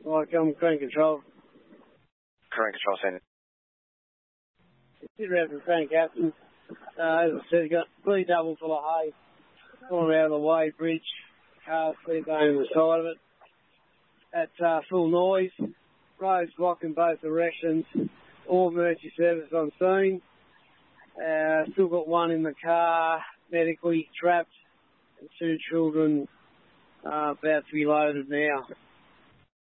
Like, Crane Control. Crane Control, saying. Sit around for Crane Captain. As I said, got 3 double full of hay. All around the way, bridge. Cars clear down the side of it. At full noise. Roads blocked in both directions. All emergency service on scene. Still got one in the car, medically trapped. And 2 children about to be loaded now.